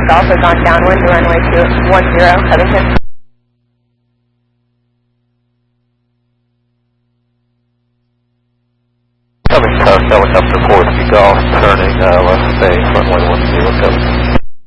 Golf has gone downwind to runway 210, Covington. Covington, helicopter 4 Golf, turning left base, runway 10, Covington.